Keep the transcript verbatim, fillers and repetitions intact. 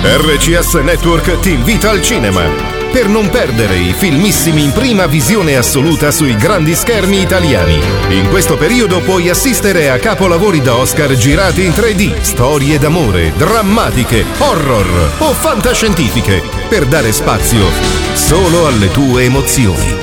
R C S Network ti invita al cinema per non perdere i filmissimi in prima visione assoluta sui grandi schermi italiani. In questo periodo puoi assistere a capolavori da Oscar girati in tre D, storie d'amore, drammatiche, horror o fantascientifiche, per dare spazio solo alle tue emozioni.